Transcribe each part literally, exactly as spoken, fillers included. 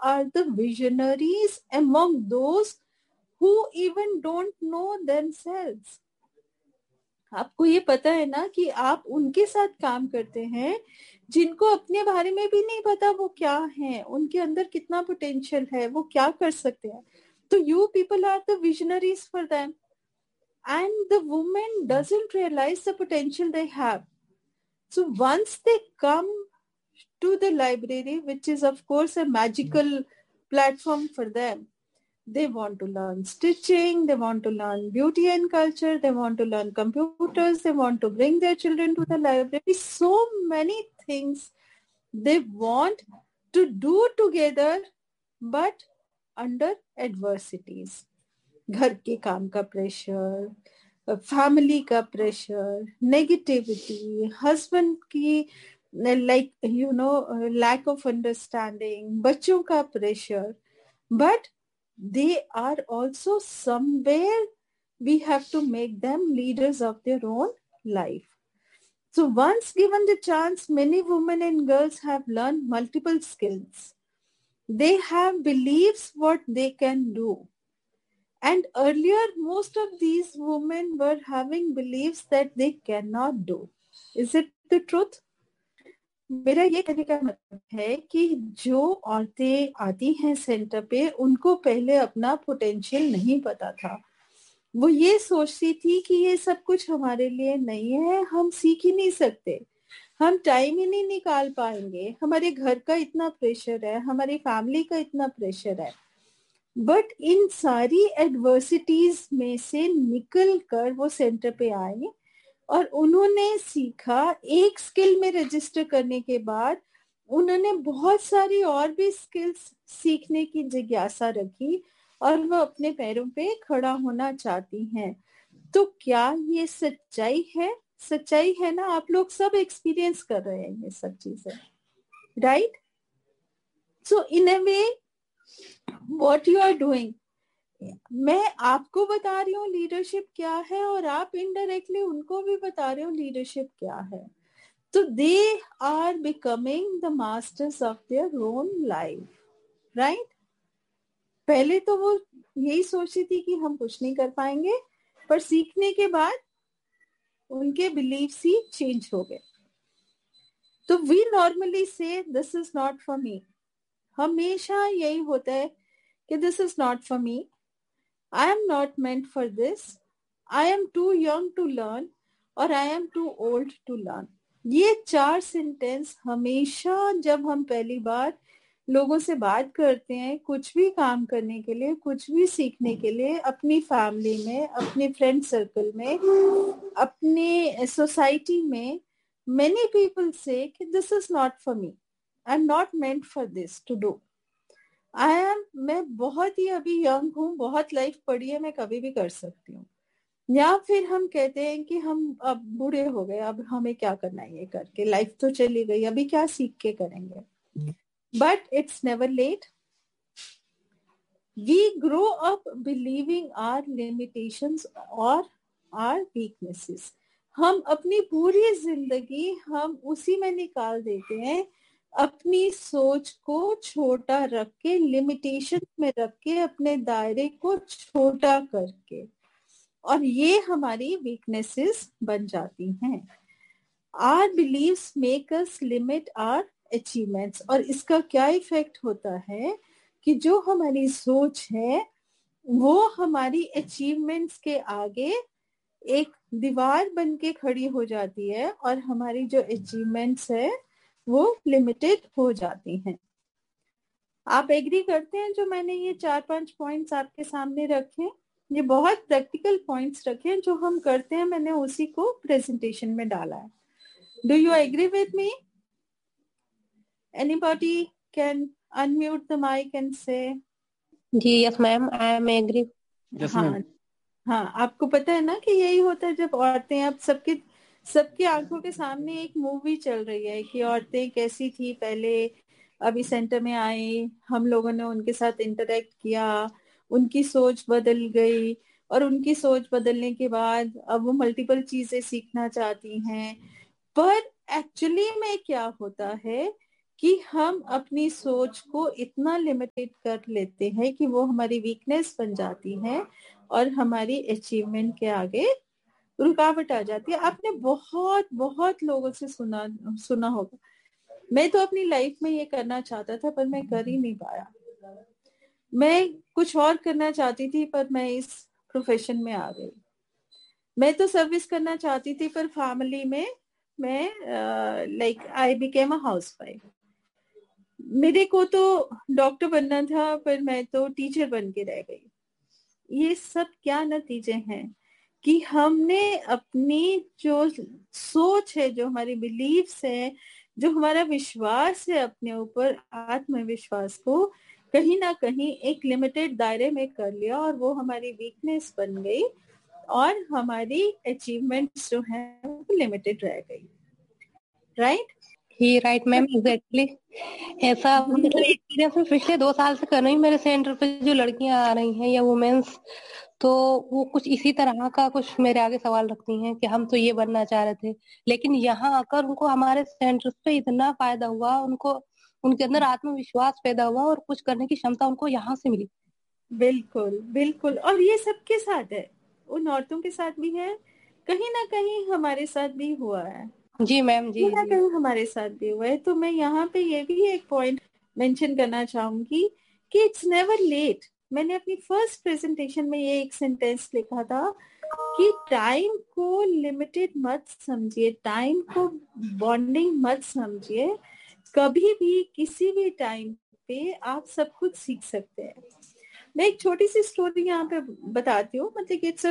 are the visionaries among those who even don't know themselves. आपको ये पता है ना कि आप उनके साथ काम करते हैं जिनको अपने बारे में भी नहीं पता वो क्या है, उनके अंदर कितना पोटेंशियल है, वो क्या कर सकते हैं. तो you people are the visionaries for them. And the woman doesn't realize the potential they have. So once they come to the library, which is of course a magical platform for them, they want to learn stitching, they want to learn beauty and culture, they want to learn computers, they want to bring their children to the library. So many things they want to do together, but under adversities. घर के काम का pressure, family का pressure, negativity, husband की like you know lack of understanding, बच्चों का pressure, but they are also somewhere we have to make them leaders of their own life. So once given the chance, many women and girls have learned multiple skills. They have beliefs what they can do. And earlier, most of these women were having beliefs that they cannot do. Is it the truth? मेरा ये कहने का मतलब है कि जो औरतें आती हैं सेंटर पे, उनको पहले अपना पोटेंशियल नहीं पता था. वो ये सोचती थी कि ये सब कुछ हमारे लिए नहीं है, हम सीख ही नहीं सकते, हम टाइम ही नहीं निकाल पाएंगे, हमारे घर का इतना प्रेशर है, हमारी फैमिली का इतना प्रेशर है. बट इन सारी एडवर्सिटीज में से निकल कर वो सेंटर पे आए और उन्होंने सीखा. एक स्किल में रजिस्टर करने के बाद उन्होंने बहुत सारी और भी स्किल्स सीखने की जिज्ञासा रखी और वो अपने पैरों पे खड़ा होना चाहती हैं. तो क्या ये सच्चाई है? सच्चाई है ना. आप लोग सब एक्सपीरियंस कर रहे हैं ये सब चीजें, right? So in a way what you are doing, मैं आपको बता रही हूँ लीडरशिप क्या है और आप इनडायरेक्टली उनको भी बता रहे हो लीडरशिप क्या है. तो they are becoming the masters of their own life, right? पहले तो वो यही सोचती थी कि हम कुछ नहीं कर पाएंगे, पर सीखने के बाद उनके बिलीफ्स ही चेंज हो गए. तो वी नॉर्मली से this is not for me. हमेशा यही होता है कि this is not for me, I am not meant for this, I am too young to learn और I am too old to learn. ये चार सेंटेंस हमेशा जब हम पहली बार लोगों से बात करते हैं कुछ भी काम करने के लिए, कुछ भी सीखने के लिए, अपनी फैमिली में, अपने फ्रेंड सर्कल में, अपने सोसाइटी में, many people say कि this is not for me, I am not meant for this to do. I am मैं बहुत ही अभी यंग हूँ, बहुत लाइफ पड़ी है, मैं कभी भी कर सकती हूँ. या फिर हम कहते हैं कि हम अब बूढ़े हो गए, अब हमें क्या करना है ये करके, लाइफ तो चली गई, अभी क्या सीख के करेंगे. But it's never late. We grow up believing our limitations और आवर वीकनेसेस. हम अपनी पूरी जिंदगी हम उसी में निकाल देते हैं, अपनी सोच को छोटा रख के, लिमिटेशन में रख के, अपने दायरे को छोटा करके, और ये हमारी वीकनेसेस बन जाती हैं. Our beliefs make us limit our achievements. और इसका क्या इफेक्ट होता है कि जो हमारी सोच है वो हमारी अचीवमेंट्स के आगे एक दीवार बन के खड़ी हो जाती है और हमारी जो अचीवमेंट्स है वो लिमिटेड हो जाती हैं. आप एग्री करते हैं जो मैंने ये चार पांच पॉइंट्स आपके सामने रखे? ये बहुत प्रैक्टिकल पॉइंट्स रखे जो हम करते हैं, मैंने उसी को प्रेजेंटेशन में डाला है. Do you agree with me? Anybody can unmute the mic and से जी yes ma'am, I am agree. हाँ हाँ, आपको पता है ना कि यही होता है जब औरतें, अब सबके सबकी आंखों के सामने एक मूवी चल रही है कि औरतें कैसी थी पहले, अभी सेंटर में आई, हम लोगों ने उनके साथ इंटरेक्ट किया, उनकी सोच बदल गई, और उनकी सोच बदलने के बाद अब वो मल्टीपल चीजें सीखना चाहती हैं. पर एक्चुअली में क्या होता है कि हम अपनी सोच को इतना लिमिटेड कर लेते हैं कि वो हमारी वीकनेस बन जाती है और हमारी अचीवमेंट के आगे रुकावट आ जाती है। आपने बहुत बहुत लोगों से सुना सुना होगा, मैं तो अपनी लाइफ में ये करना चाहता था पर मैं कर ही नहीं पाया। मैं कुछ और करना चाहती थी पर मैं इस प्रोफेशन में आ गई। मैं तो सर्विस करना चाहती थी पर फैमिली में मैं like I became a housewife. मेरे को तो डॉक्टर बनना था पर मैं तो टीचर बन के रह गई। ये सब क्या नतीजे हैं कि हमने अपनी जो सोच है, जो हमारी बिलीफ्स है, जो हमारा विश्वास है अपने ऊपर, आत्मविश्वास को कहीं ना कहीं एक लिमिटेड दायरे में कर लिया और वो हमारी वीकनेस बन गई और हमारी अचीवमेंट्स जो है वो लिमिटेड रह गई। राइट ही राइट मैम, एग्जैक्टली ऐसा मतलब एक्सपीरियंस में पिछले दो साल से कर रही हूँ। मेरे सेंटर पे जो लड़कियां आ रही हैं या वुमेन्स, तो वो कुछ इसी तरह का कुछ मेरे आगे सवाल रखती हैं कि हम तो ये बनना चाह रहे थे, लेकिन यहाँ आकर उनको हमारे सेंटर पे इतना फायदा हुआ, उनको उनके अंदर आत्मविश्वास पैदा हुआ और कुछ करने की क्षमता उनको यहाँ से मिली। बिल्कुल बिल्कुल, और ये सबके साथ है, उन औरतों के साथ भी है, कहीं ना कहीं हमारे साथ भी हुआ है। जी मैम, जी कहीं ना जी कहीं हमारे साथ भी हुआ है। तो मैं यहाँ पे ये भी एक पॉइंट मेंशन करना चाहूंगी कि इट्स नेवर लेट। मैंने अपनी फर्स्ट प्रेजेंटेशन में ये एक सेंटेंस लिखा था कि टाइम को लिमिटेड मत समझिए, टाइम को बॉन्डिंग मत समझिए। कभी भी किसी भी टाइम पे आप सब कुछ सीख सकते हैं। मैं एक छोटी सी स्टोरी यहाँ पे बताती हूँ, मतलब इट्स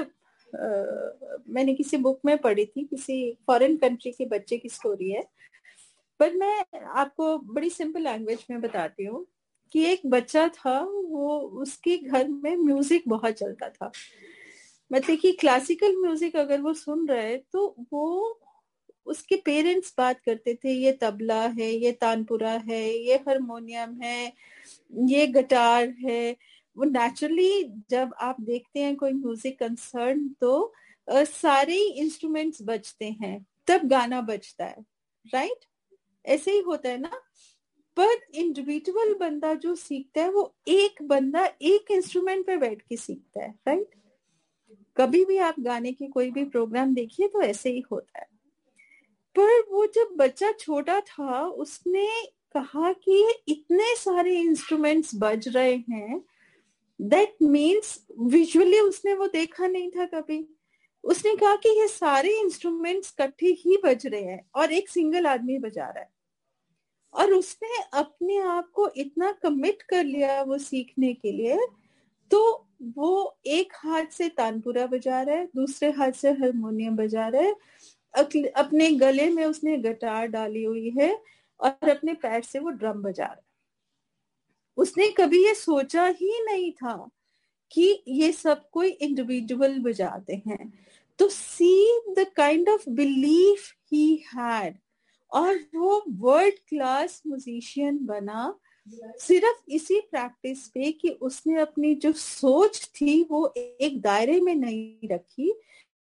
मैंने किसी बुक में पढ़ी थी, किसी फॉरेन कंट्री के बच्चे की स्टोरी है, पर मैं आपको बड़ी सिंपल लैंग्वेज में बताती हूँ कि एक बच्चा था, वो उसके घर में म्यूजिक बहुत चलता था। मतलब कि क्लासिकल म्यूजिक अगर वो सुन रहा है तो वो, उसके पेरेंट्स बात करते थे ये तबला है, ये तानपुरा है, ये हारमोनियम है, ये गिटार है। वो नेचुरली जब आप देखते हैं कोई म्यूजिक कंसर्न तो uh, सारे इंस्ट्रूमेंट्स बजते हैं तब गाना बजता है। राइट, ऐसे ही होता है ना। पर इंडिविजुअल बंदा जो सीखता है वो एक बंदा एक इंस्ट्रूमेंट पे बैठ के सीखता है। राइट, कभी भी आप गाने की कोई भी प्रोग्राम देखिए तो ऐसे ही होता है। पर वो जब बच्चा छोटा था उसने कहा कि इतने सारे इंस्ट्रूमेंट्स बज रहे हैं, दैट मीन्स विजुअली उसने वो देखा नहीं था कभी। उसने कहा कि ये सारे इंस्ट्रूमेंट्स इकट्ठे ही बज रहे हैं और एक सिंगल आदमी बजा रहा है। और उसने अपने आप को इतना कमिट कर लिया वो सीखने के लिए, तो वो एक हाथ से तानपुरा बजा रहा है, दूसरे हाथ से हारमोनियम बजा रहा है, अपने गले में उसने गिटार डाली हुई है और अपने पैर से वो ड्रम बजा रहा है। उसने कभी ये सोचा ही नहीं था कि ये सब कोई इंडिविजुअल बजाते हैं। तो see the kind of belief he had, और वो वर्ल्ड क्लास म्यूजिशियन बना सिर्फ इसी प्रैक्टिस पे कि उसने अपनी जो सोच थी वो एक दायरे में नहीं रखी,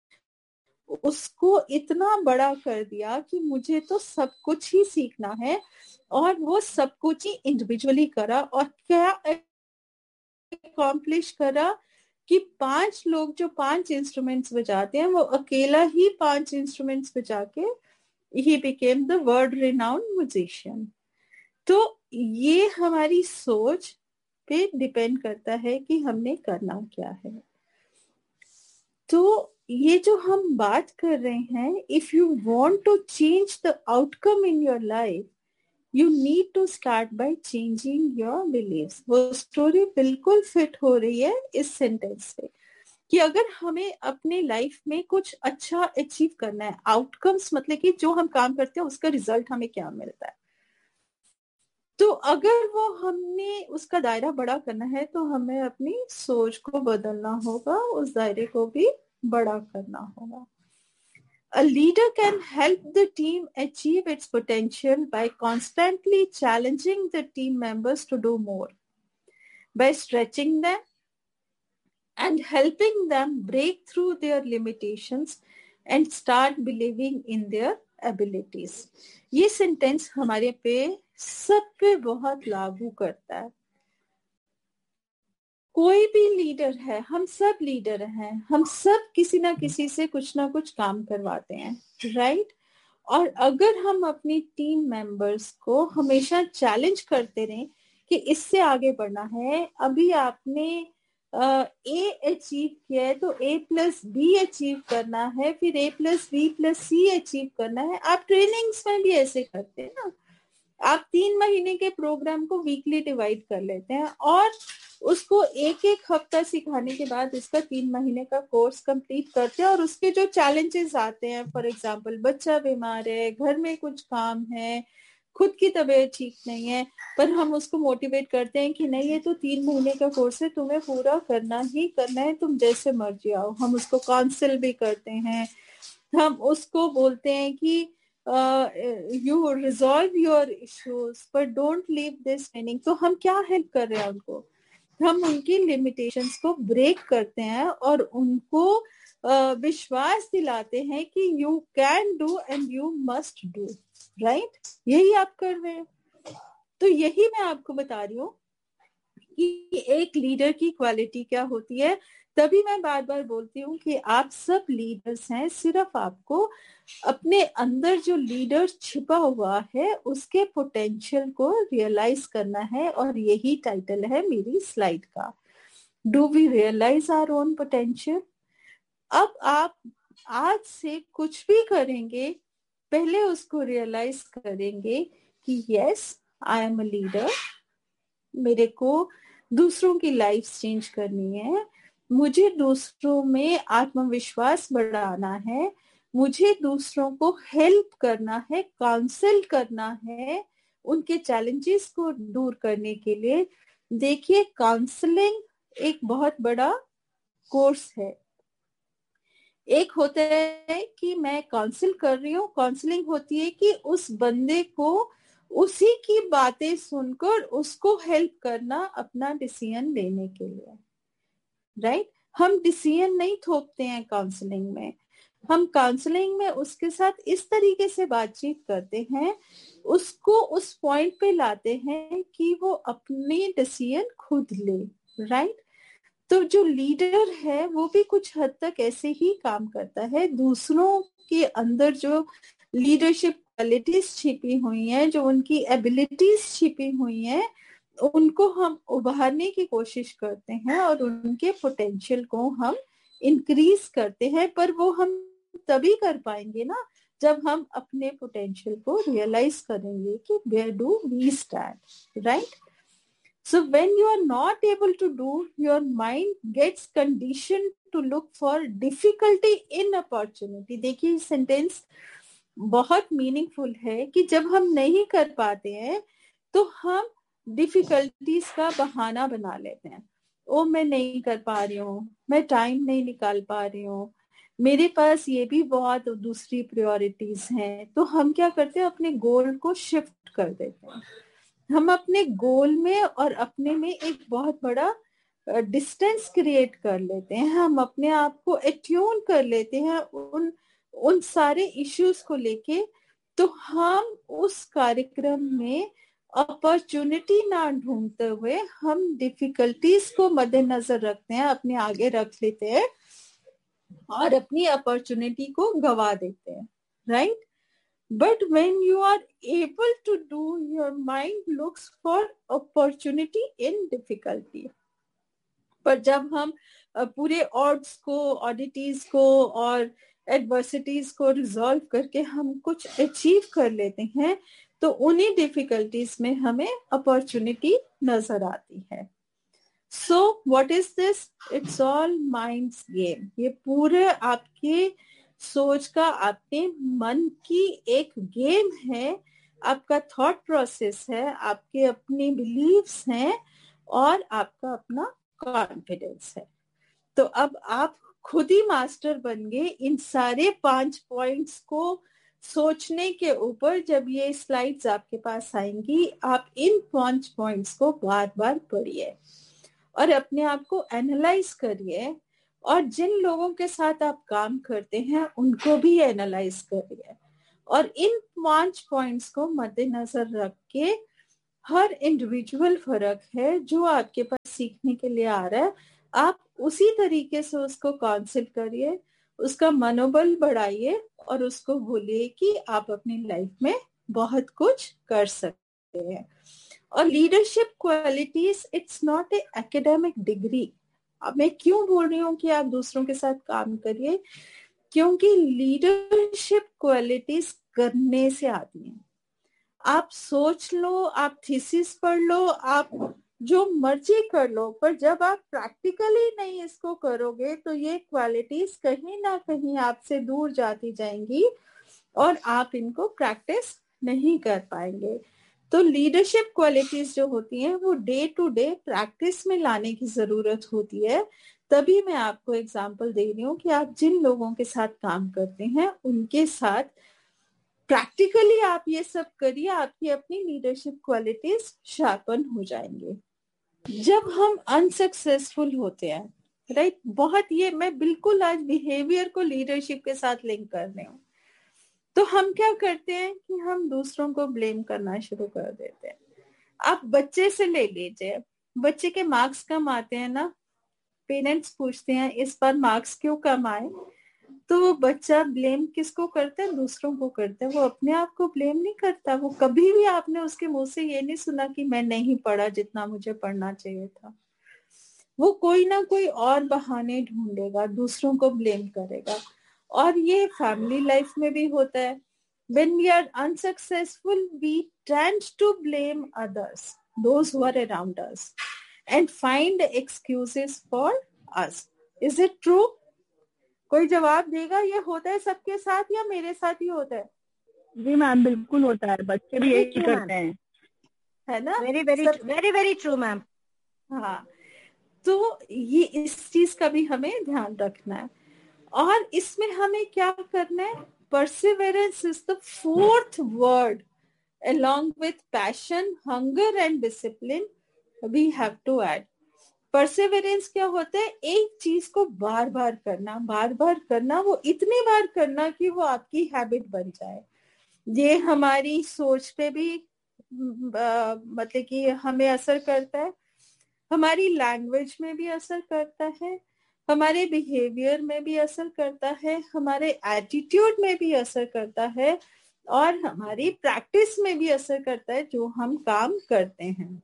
उसको इतना बड़ा कर दिया कि मुझे तो सब कुछ ही सीखना है। और वो सब कुछ ही इंडिविजुअली करा और क्या अकॉम्प्लिश करा कि पांच लोग जो पांच इंस्ट्रूमेंट्स बजाते हैं वो अकेला ही पांच इंस्ट्रूमेंट्स बजा के he became the world renowned musician. तो ये हमारी सोच पे डिपेंड करता है कि हमने करना क्या है। तो ये जो हम बात कर रहे हैं, if you want to change the outcome in your life you need to start by changing your beliefs. वो स्टोरी बिल्कुल फिट हो रही है इस सेंटेंस से कि अगर हमें अपने लाइफ में कुछ अच्छा अचीव करना है, आउटकम्स मतलब कि जो हम काम करते हैं उसका रिजल्ट हमें क्या मिलता है, तो अगर वो हमने उसका दायरा बड़ा करना है तो हमें अपनी सोच को बदलना होगा, उस दायरे को भी बड़ा करना होगा। A leader can help the team achieve its potential by constantly challenging the team members to do more, by stretching them and helping them break through their limitations and start believing in their abilities. ये sentence हमारे पे सब पे बहुत लागू करता है। कोई भी लीडर है, हम सब लीडर हैं, हम सब किसी ना किसी से कुछ ना कुछ काम करवाते हैं, राइट। और अगर हम अपनी टीम मेंबर्स को हमेशा चैलेंज करते रहें कि इससे आगे बढ़ना है, अभी आपने ए अचीव किया है तो ए प्लस बी अचीव करना है, फिर ए प्लस बी प्लस सी अचीव करना है। आप ट्रेनिंग्स में भी ऐसे करते हैं ना, आप तीन महीने के प्रोग्राम को वीकली डिवाइड कर लेते हैं और उसको एक एक हफ्ता सिखाने के बाद इसका तीन महीने का कोर्स कंप्लीट करते हैं। और उसके जो चैलेंजेस आते हैं, फॉर एग्जांपल बच्चा बीमार है, घर में कुछ काम है, खुद की तबीयत ठीक नहीं है, पर हम उसको मोटिवेट करते हैं कि नहीं ये तो तीन महीने का कोर्स है, तुम्हें पूरा करना ही करना है, तुम जैसे मर्जी आओ। हम उसको काउंसिल भी करते हैं, हम उसको बोलते हैं कि you resolve your issues but don't leave this training. तो हम क्या हेल्प कर रहे हैं उनको, हम उनकी लिमिटेशंस को ब्रेक करते हैं और उनको uh, विश्वास दिलाते हैं कि you can do and you must do, right. यही आप कर रहे हैं। तो यही मैं आपको बता रही हूँ कि एक लीडर की क्वालिटी क्या होती है। तभी मैं बार बार बोलती हूँ कि आप सब लीडर्स हैं, सिर्फ आपको अपने अंदर जो लीडर छिपा हुआ है उसके पोटेंशियल को रियलाइज करना है। और यही टाइटल है मेरी स्लाइड का, do we realise our own potential. अब आप आज से कुछ भी करेंगे, पहले उसको रियलाइज करेंगे कि yes I am a leader, मेरे को दूसरों की लाइफ चेंज करनी है, मुझे दूसरों में आत्मविश्वास बढ़ाना है, मुझे दूसरों को हेल्प करना है, काउंसिल करना है उनके चैलेंजेस को दूर करने के लिए। देखिए, काउंसलिंग एक बहुत बड़ा कोर्स है। एक होता है कि मैं काउंसिल कर रही हूँ, काउंसलिंग होती है कि उस बंदे को उसी की बातें सुनकर उसको हेल्प करना अपना डिसीजन लेने के लिए, राइट। हम डिसीजन नहीं थोपते हैं काउंसलिंग में, हम काउंसलिंग में उसके साथ इस तरीके से बातचीत करते हैं, उसको उस पॉइंट पे लाते हैं कि वो अपनी डिसीजन खुद ले, राइट। तो जो लीडर है वो भी कुछ हद तक ऐसे ही काम करता है। दूसरों के अंदर जो लीडरशिप क्वालिटीज छिपी हुई हैं, जो उनकी एबिलिटीज छिपी हुई हैं, उनको हम उभारने की कोशिश करते हैं और उनके पोटेंशियल को हम इंक्रीज करते हैं। पर वो हम तभी कर पाएंगे ना जब हम अपने पोटेंशियल को रियलाइज करेंगे कि where do we stand, right. So when you are not able to do, your mind gets conditioned to look for difficulty in opportunity. देखिए सेंटेंस बहुत मीनिंगफुल है कि जब हम नहीं कर पाते हैं तो हम डिफिकल्टीज का बहाना बना लेते हैं। ओ मैं नहीं कर पा रही हूँ, मैं टाइम नहीं निकाल पा रही हूँ, मेरे पास ये भी बहुत दूसरी प्रायोरिटीज हैं। तो हम क्या करते हैं, अपने गोल को शिफ्ट कर देते हैं। हम अपने गोल में और अपने में एक बहुत बड़ा डिस्टेंस क्रिएट कर लेते हैं, हम अपने आप को एट्यून कर लेते हैं उन उन सारे इश्यूज को लेके। तो हम उस कार्यक्रम में अपॉर्चुनिटी ना ढूंढते हुए हम डिफिकल्टीज को मद्देनजर रखते हैं, अपने आगे रख लेते हैं और अपनी अपॉर्चुनिटी को गवा देते हैं, right. But when you are able to do, your mind looks for opportunity in difficulty. पर जब हम पूरे odds को, oddities को और adversities को resolve करके हम कुछ achieve कर लेते हैं तो उन्हीं difficulties में हमें opportunity नजर आती है। So what is this? It's all mind's game. ये पूरे आपके सोच का, आपके मन की एक गेम है, आपका थॉट प्रोसेस है, आपके अपने बिलीव्स हैं और आपका अपना कॉन्फिडेंस है। तो अब आप खुद ही मास्टर बन गए इन सारे पांच पॉइंट्स को सोचने के ऊपर। जब ये स्लाइड्स आपके पास आएंगी, आप इन पांच पॉइंट्स को बार बार पढ़िए और अपने आप को एनालाइज करिए, और जिन लोगों के साथ आप काम करते हैं उनको भी एनालाइज करिए और इन पांच पॉइंट्स को मद्देनजर रख के हर इंडिविजुअल फर्क है, जो आपके पास सीखने के लिए आ रहा है आप उसी तरीके से उसको काउंसिल करिए, उसका मनोबल बढ़ाइए और उसको बोलिए कि आप अपनी लाइफ में बहुत कुछ कर सकते हैं। और leadership qualities it's not a academic degree. अब मैं क्यों बोल रही हूँ कि आप दूसरों के साथ काम करिए, क्योंकि लीडरशिप क्वालिटीज करने से आती हैं। आप सोच लो, आप थीसिस पढ़ लो, आप जो मर्जी कर लो, पर जब आप प्रैक्टिकली नहीं इसको करोगे तो ये क्वालिटीज कहीं ना कहीं आपसे दूर जाती जाएंगी और आप इनको प्रैक्टिस नहीं कर पाएंगे। तो लीडरशिप क्वालिटीज जो होती हैं वो डे टू डे प्रैक्टिस में लाने की जरूरत होती है। तभी मैं आपको एग्जांपल दे रही हूँ कि आप जिन लोगों के साथ काम करते हैं उनके साथ प्रैक्टिकली आप ये सब करिए, आपकी अपनी लीडरशिप क्वालिटीज शार्पन हो जाएंगे। जब हम अनसक्सेसफुल होते हैं, राइट, बहुत ये मैं बिल्कुल आज बिहेवियर को लीडरशिप के साथ लिंक कर रही हूँ, तो हम क्या करते हैं कि हम दूसरों को ब्लेम करना शुरू कर देते हैं। आप बच्चे से ले लीजिए, बच्चे के मार्क्स कम आते हैं ना, पेरेंट्स पूछते हैं इस बार मार्क्स क्यों कम आए, तो वो बच्चा ब्लेम किसको करता है? दूसरों को करता है, वो अपने आप को ब्लेम नहीं करता। वो कभी भी आपने उसके मुंह से ये नहीं सुना कि मैं नहीं पढ़ा जितना मुझे पढ़ना चाहिए था। वो कोई ना कोई और बहाने ढूंढेगा, दूसरों को ब्लेम करेगा। और ये फैमिली लाइफ में भी होता है। When we are unsuccessful, we tend to blame others, those who are around us, and find excuses for us. Is it true? कोई जवाब देगा? ये होता है सबके साथ या मेरे साथ ही होता है? जी मैम, बिल्कुल होता है, बच्चे भी यही करते हैं, है ना? Very very very very true ma'am. हाँ, तो ये इस चीज का भी हमें ध्यान रखना है। और इसमें हमें क्या करना है? Perseverance is the fourth word, along with passion, hunger and discipline we have to add. Perseverance क्या होता है? एक चीज को बार बार करना, बार बार करना, वो इतनी बार करना कि वो आपकी हैबिट बन जाए। ये हमारी सोच पे भी मतलब कि हमें असर करता है, हमारी लैंग्वेज में भी असर करता है, हमारे बिहेवियर में भी असर करता है, हमारे एटीट्यूड में भी असर करता है और हमारी प्रैक्टिस में भी असर करता है जो हम काम करते हैं।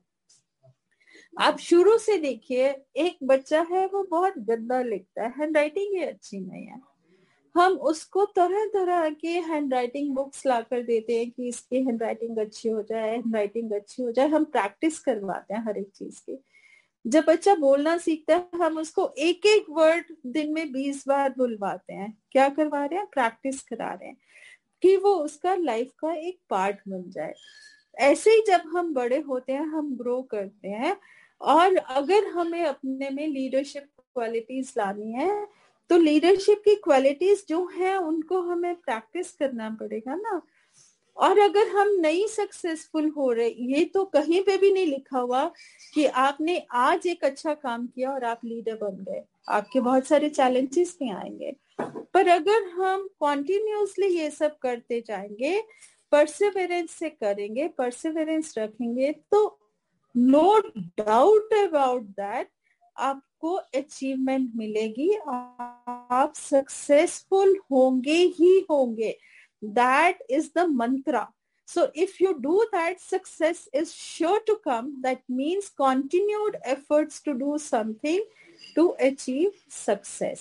आप शुरू से देखिए, एक बच्चा है वो बहुत गंदा लिखता है, हैंड राइटिंग ये अच्छी नहीं है, हम उसको तरह तरह के हैंड राइटिंग बुक्स ला कर देते हैं कि इसकी हैंड राइटिंग अच्छी हो जाए, हैंड राइटिंग अच्छी हो जाए, हम प्रैक्टिस करवाते हैं हर एक चीज की। जब बच्चा बोलना सीखता है हम उसको एक एक वर्ड दिन में बीस बार बुलवाते हैं। क्या करवा रहे हैं? प्रैक्टिस करा रहे हैं कि वो उसका लाइफ का एक पार्ट बन जाए। ऐसे ही जब हम बड़े होते हैं हम ग्रो करते हैं, और अगर हमें अपने में लीडरशिप क्वालिटीज लानी है तो लीडरशिप की क्वालिटीज जो है उनको हमें प्रैक्टिस करना पड़ेगा ना। और अगर हम नहीं सक्सेसफुल हो रहे, ये तो कहीं पे भी नहीं लिखा हुआ कि आपने आज एक अच्छा काम किया और आप लीडर बन गए, आपके बहुत सारे चैलेंजेस भी आएंगे। पर अगर हम कॉन्टिन्यूसली ये सब करते जाएंगे, परसिवरेंस से करेंगे, परसिवरेंस रखेंगे, तो नो डाउट अबाउट दैट आपको अचीवमेंट मिलेगी, आप सक्सेसफुल होंगे ही होंगे। That is the mantra. So if you do that, success is sure to come. That means continued efforts to do something to achieve success.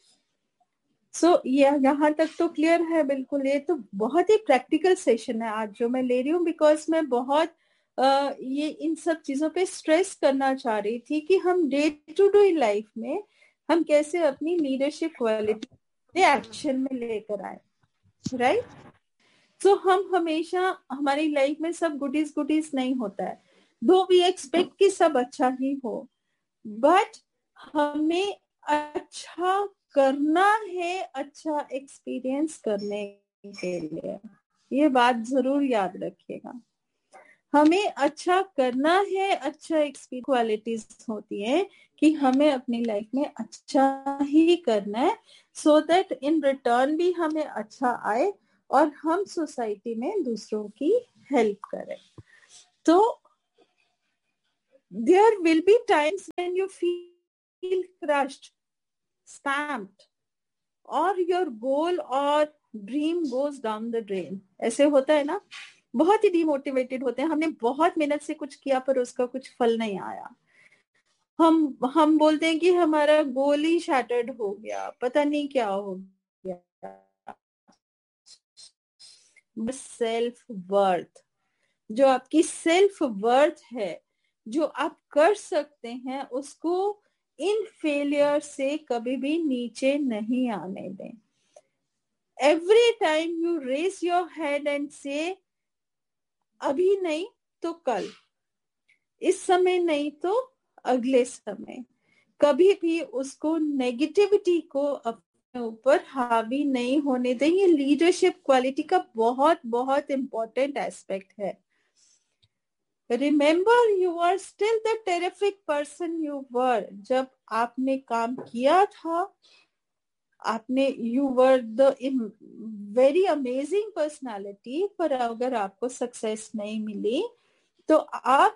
So ये यहाँ तक तो clear है बिल्कुल। ये तो बहुत ही प्रैक्टिकल सेशन है आज जो मैं ले रही हूँ, बिकॉज मैं बहुत uh, ये इन सब चीजों पे स्ट्रेस करना चाह रही थी कि हम डे टू डे लाइफ में हम कैसे अपनी लीडरशिप क्वालिटी एक्शन में लेकर आए, राइट। तो हम हमेशा हमारी लाइफ में सब गुडीज गुडीज नहीं होता है, दो वी एक्सपेक्ट कि सब अच्छा ही हो, बट हमें अच्छा करना है अच्छा एक्सपीरियंस करने के लिए। ये बात जरूर याद रखिएगा, हमें अच्छा करना है, अच्छा एक्सपीरियंस क्वालिटीज होती है कि हमें अपनी लाइफ में अच्छा ही करना है, सो दैट इन रिटर्न भी हमें अच्छा आए और हम सोसाइटी में दूसरों की हेल्प करें। तो there will be times when you feel crushed, stamped, or your goal or dream goes down the drain. ऐसे होता है ना, बहुत ही डिमोटिवेटेड होते हैं, हमने बहुत मेहनत से कुछ किया पर उसका कुछ फल नहीं आया. हम हम बोलते हैं कि हमारा गोल ही शैटर्ड हो गया, पता नहीं क्या हो गया. सेल्फ वर्थ, जो आपकी सेल्फ वर्थ है, जो आप कर सकते हैं, उसको इन फेलियर से कभी भी नीचे नहीं आने दें. Every time you raise your head and से अभी नहीं तो कल, इस समय नहीं तो अगले समय, कभी भी उसको नेगेटिविटी को अपने ऊपर हावी नहीं होने दें. ये लीडरशिप क्वालिटी का बहुत बहुत इंपॉर्टेंट एस्पेक्ट है. Remember, you are still the terrific person you were. जब आपने काम किया था, आपने you were the very amazing personality, पर अगर आपको सक्सेस नहीं मिली तो आप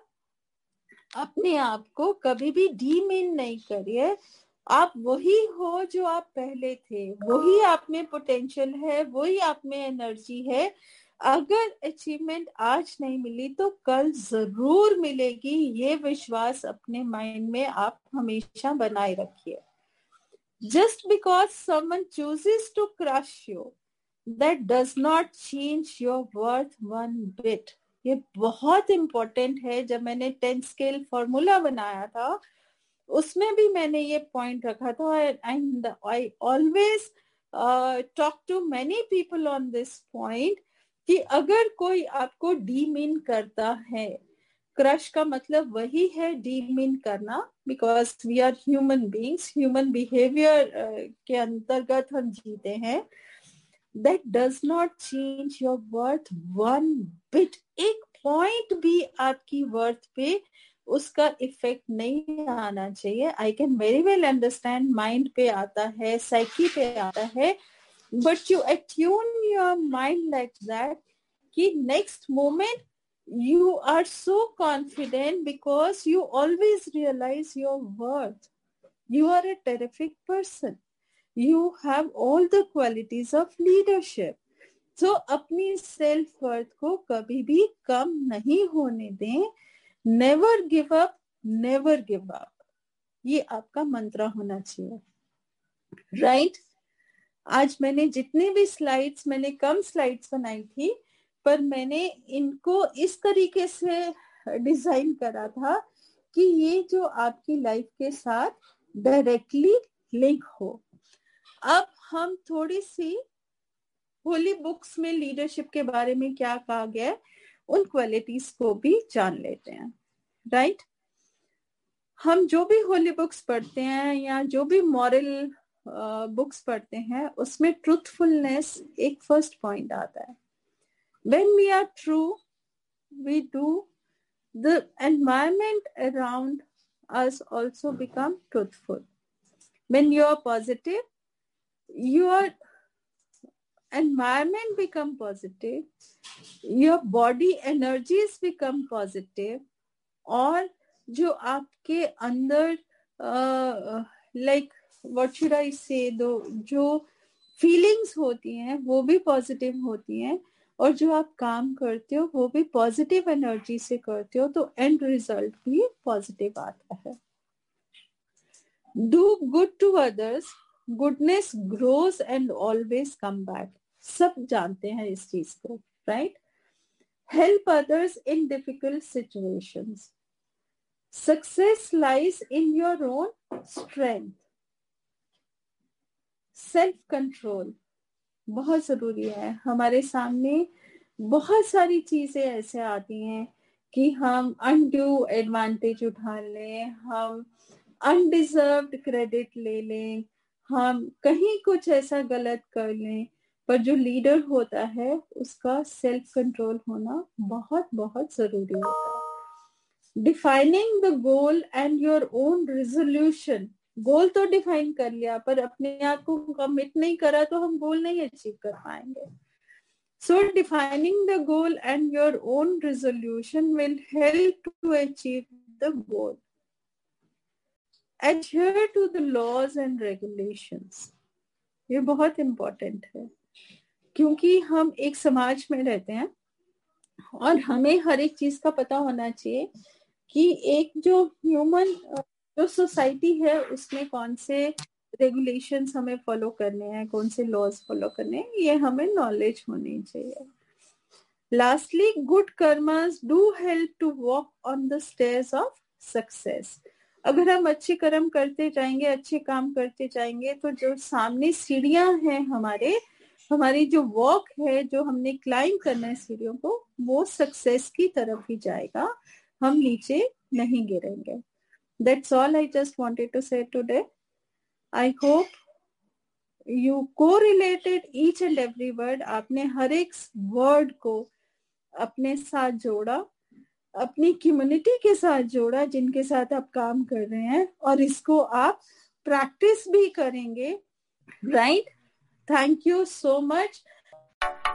अपने आप को कभी भी डीमीन नहीं करिए. आप वही हो जो आप पहले थे, वही आप में पोटेंशियल है, वही आप में एनर्जी है. अगर अचीवमेंट आज नहीं मिली तो कल जरूर मिलेगी, ये विश्वास अपने माइंड में आप हमेशा बनाए रखिए. Just because someone chooses to crush you, that does not change your worth one bit. ये बहुत इंपॉर्टेंट है. जब मैंने टेन स्केल फॉर्मूला बनाया था, उसमें भी मैंने ये पॉइंट रखा था. And I always talk to many people on this point कि अगर कोई आपको डीमीन करता है, क्रश का मतलब वही है डीमीन करना, because we are human beings, human behaviour के अंतर्गत हम जीते हैं. That does not change your worth one bit. एक पॉइंट भी आपकी वर्थ पे उसका इफेक्ट नहीं आना चाहिए. I can very well understand, mind पे आता है, साइकी पे आता है, but you attune your mind like that कि next moment you are so confident because you always realize your worth. You are a terrific person. You have all the qualities of leadership. So अपनी self worth को कभी भी कम नहीं होने दें. Never give up, never give up. ये आपका मंत्र होना चाहिए, right? आज मैंने जितने भी स्लाइड्स, मैंने कम स्लाइड्स बनाई थी, पर मैंने इनको इस तरीके से डिजाइन करा था कि ये जो आपकी लाइफ के साथ डायरेक्टली लिंक हो. अब हम थोड़ी सी होली बुक्स में लीडरशिप के बारे में क्या कहा गया है, उन क्वालिटीज को भी जान लेते हैं, राइट? हम जो भी होली बुक्स पढ़ते हैं या जो भी मॉरल बुक्स uh, पढ़ते हैं, उसमें ट्रूथफुलनेस एक फर्स्ट पॉइंट आता है. When we are true, we do, the environment around us also become truthful. When you are positive, your environment become positive, your body energies become positive, और जो आपके अंदर like what should I say, दो जो feelings होती हैं वो भी पॉजिटिव होती हैं, और जो आप काम करते हो वो भी पॉजिटिव एनर्जी से करते हो, तो एंड रिजल्ट भी पॉजिटिव आता है. Do good to others, goodness grows and always come back. सब जानते हैं इस चीज को, right? Help others in difficult situations. Success lies in your own strength. Self control बहुत जरूरी है. हमारे सामने बहुत सारी चीजें ऐसे आती हैं कि हम अनड्यू एडवांटेज उठा लें, हम अनडिजर्व्ड क्रेडिट ले लें, हम कहीं कुछ ऐसा गलत कर लें. पर जो लीडर होता है उसका सेल्फ कंट्रोल होना बहुत बहुत जरूरी होता है. Defining the goal and your own resolution. गोल तो डिफाइन कर लिया, पर अपने आप को कमिट नहीं करा तो हम गोल नहीं अचीव कर पाएंगे. So defining the goal and your own resolution will help to achieve the goal. Adhere to the laws and regulations. ये बहुत important है, क्योंकि हम एक समाज में रहते हैं और हमें हर एक चीज का पता होना चाहिए कि एक जो ह्यूमन जो सोसाइटी है उसमें कौन से रेगुलेशंस हमें फॉलो करने हैं, कौन से लॉज फॉलो करने हैं, ये हमें नॉलेज होनी चाहिए. Lastly, good karmas do help to walk on the stairs of success. अगर हम अच्छे कर्म करते जाएंगे, अच्छे काम करते जाएंगे, तो जो सामने सीढ़ियां हैं हमारे हमारी जो वॉक है, जो हमने क्लाइंब करना है सीढ़ियों को, वो सक्सेस की तरफ ही जाएगा, हम नीचे नहीं गिरेंगे. That's all I just wanted to say today. I hope you correlated each and every word. आपने हर एक वर्ड को अपने साथ जोड़ा, अपनी कम्युनिटी के साथ जोड़ा जिनके साथ आप काम कर रहे हैं, और इसको आप प्रैक्टिस भी करेंगे. Right? Thank you so much.